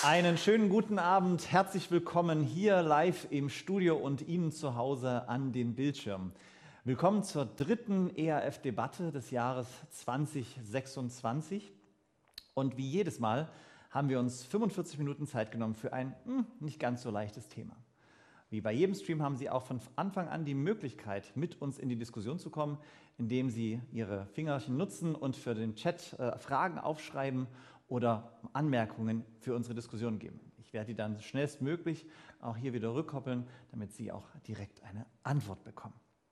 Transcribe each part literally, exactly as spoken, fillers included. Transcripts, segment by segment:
Einen schönen guten Abend, herzlich willkommen hier live im Studio und Ihnen zu Hause an den Bildschirmen. Willkommen zur dritten E R F-Debatte des Jahres zweitausendsechsundzwanzig. Und wie jedes Mal haben wir uns fünfundvierzig Minuten Zeit genommen für ein hm, nicht ganz so leichtes Thema. Wie bei jedem Stream haben Sie auch von Anfang an die Möglichkeit, mit uns in die Diskussion zu kommen, indem Sie Ihre Fingerchen nutzen und für den Chat äh, Fragen aufschreiben oder Anmerkungen für unsere Diskussion geben. Ich werde die dann schnellstmöglich auch hier wieder rückkoppeln, damit Sie auch direkt eine Antwort bekommen.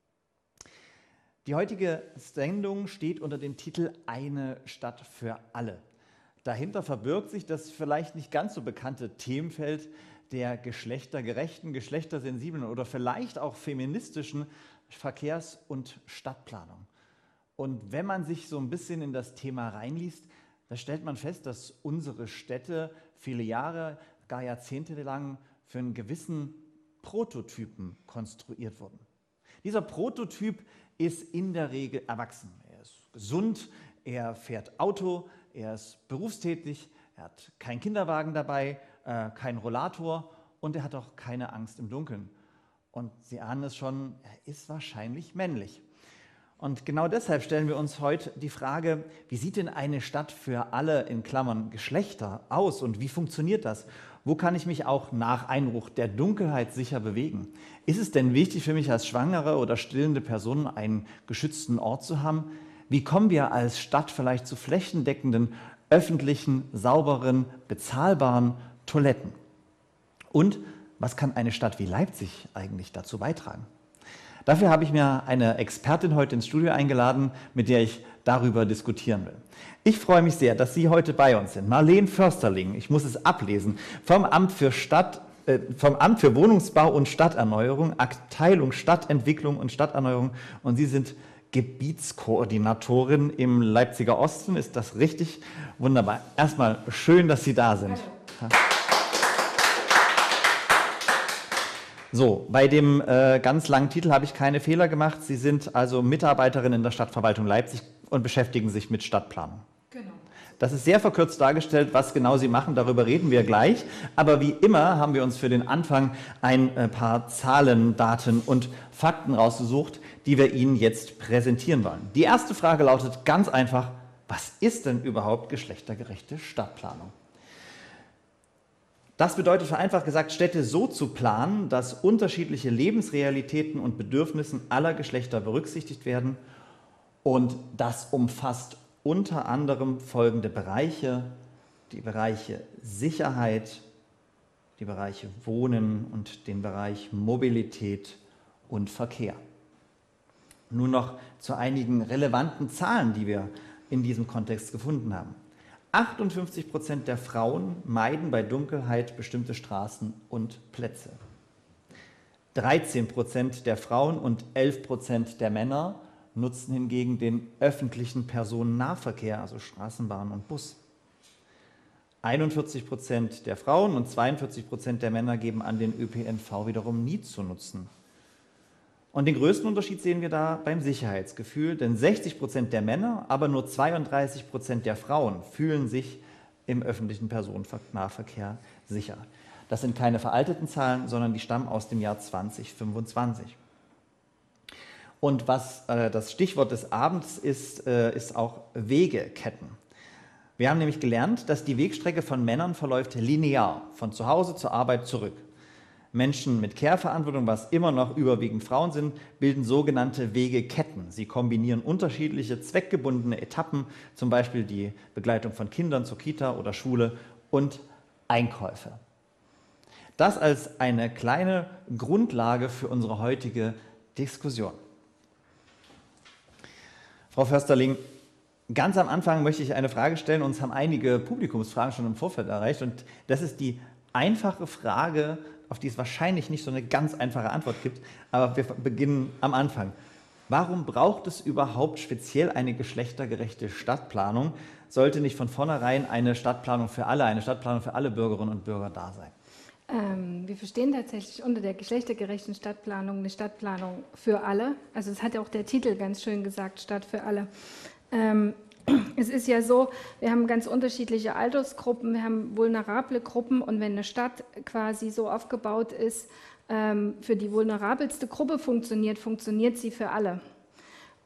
Die heutige Sendung steht unter dem Titel Eine Stadt für alle. Dahinter verbirgt sich das vielleicht nicht ganz so bekannte Themenfeld der geschlechtergerechten, geschlechtersensiblen oder vielleicht auch feministischen Verkehrs- und Stadtplanung. Und wenn man sich so ein bisschen in das Thema reinliest, da stellt man fest, dass unsere Städte viele Jahre, gar Jahrzehnte lang für einen gewissen Prototypen konstruiert wurden. Dieser Prototyp ist in der Regel erwachsen. Er ist gesund, er fährt Auto, er ist berufstätig, er hat keinen Kinderwagen dabei, äh, keinen Rollator und er hat auch keine Angst im Dunkeln. Und Sie ahnen es schon, er ist wahrscheinlich männlich. Und genau deshalb stellen wir uns heute die Frage, wie sieht denn eine Stadt für alle in Klammern Geschlechter aus und wie funktioniert das? Wo kann ich mich auch nach Einbruch der Dunkelheit sicher bewegen? Ist es denn wichtig für mich als schwangere oder stillende Person einen geschützten Ort zu haben? Wie kommen wir als Stadt vielleicht zu flächendeckenden, öffentlichen, sauberen, bezahlbaren Toiletten? Und was kann eine Stadt wie Leipzig eigentlich dazu beitragen? Dafür habe ich mir eine Expertin heute ins Studio eingeladen, mit der ich darüber diskutieren will. Ich freue mich sehr, dass Sie heute bei uns sind. Marleen Försterling, ich muss es ablesen, vom Amt für Stadt, äh, vom Amt für Wohnungsbau und Stadterneuerung, Abteilung Stadtentwicklung und Stadterneuerung, und Sie sind Gebietskoordinatorin im Leipziger Osten. Ist das richtig? Wunderbar. Erstmal schön, dass Sie da sind. Hallo. So, bei dem äh, ganz langen Titel habe ich keine Fehler gemacht. Sie sind also Mitarbeiterin in der Stadtverwaltung Leipzig und beschäftigen sich mit Stadtplanung. Genau. Das ist sehr verkürzt dargestellt, was genau Sie machen, darüber reden wir gleich. Aber wie immer haben wir uns für den Anfang ein äh, paar Zahlen, Daten und Fakten rausgesucht, die wir Ihnen jetzt präsentieren wollen. Die erste Frage lautet ganz einfach, was ist denn überhaupt geschlechtergerechte Stadtplanung? Das bedeutet vereinfacht gesagt, Städte so zu planen, dass unterschiedliche Lebensrealitäten und Bedürfnisse aller Geschlechter berücksichtigt werden. Und das umfasst unter anderem folgende Bereiche: die Bereiche Sicherheit, die Bereiche Wohnen und den Bereich Mobilität und Verkehr. Nun noch zu einigen relevanten Zahlen, die wir in diesem Kontext gefunden haben. achtundfünfzig Prozent der Frauen meiden bei Dunkelheit bestimmte Straßen und Plätze. dreizehn Prozent der Frauen und elf Prozent der Männer nutzen hingegen den öffentlichen Personennahverkehr, also Straßenbahn und Bus. einundvierzig Prozent der Frauen und zweiundvierzig Prozent der Männer geben an, den Ö P N V wiederum nie zu nutzen. Und den größten Unterschied sehen wir da beim Sicherheitsgefühl, denn sechzig Prozent der Männer, aber nur zweiunddreißig Prozent der Frauen fühlen sich im öffentlichen Personennahverkehr sicher. Das sind keine veralteten Zahlen, sondern die stammen aus dem Jahr zweitausendfünfundzwanzig. Und was äh, das Stichwort des Abends ist, äh, ist auch Wegeketten. Wir haben nämlich gelernt, dass die Wegstrecke von Männern verläuft linear, von zu Hause zur Arbeit zurück. Menschen mit Care-Verantwortung, was immer noch überwiegend Frauen sind, bilden sogenannte Wegeketten. Sie kombinieren unterschiedliche zweckgebundene Etappen, zum Beispiel die Begleitung von Kindern zur Kita oder Schule und Einkäufe. Das als eine kleine Grundlage für unsere heutige Diskussion. Frau Försterling, ganz am Anfang möchte ich eine Frage stellen. Uns haben einige Publikumsfragen schon im Vorfeld erreicht und das ist die einfache Frage, auf die es wahrscheinlich nicht so eine ganz einfache Antwort gibt, aber wir beginnen am Anfang. Warum braucht es überhaupt speziell eine geschlechtergerechte Stadtplanung? Sollte nicht von vornherein eine Stadtplanung für alle, eine Stadtplanung für alle Bürgerinnen und Bürger da sein? Ähm, wir verstehen tatsächlich unter der geschlechtergerechten Stadtplanung eine Stadtplanung für alle. Also es hat ja auch der Titel ganz schön gesagt, Stadt für alle. Ähm, Es ist ja so, wir haben ganz unterschiedliche Altersgruppen, wir haben vulnerable Gruppen und wenn eine Stadt quasi so aufgebaut ist, ähm, für die vulnerabelste Gruppe funktioniert, funktioniert sie für alle.